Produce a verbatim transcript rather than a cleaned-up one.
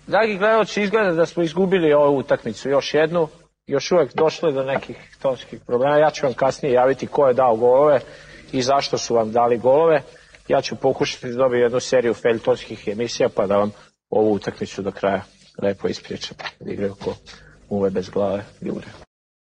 Dragi gledalci, izgleda da smo izgubili ovu utakmicu, još jednu, još uvek došli do nekih tonskih problema. Ja ću vam kasnije javiti ko je dao golove i zašto su vam dali golove. Ja ću pokušati da dobijem jednu seriju feljtonskih emisija pa da vam ovu utakmicu do kraja lepo ispričam. Igraju ko muve bez glave, ljude.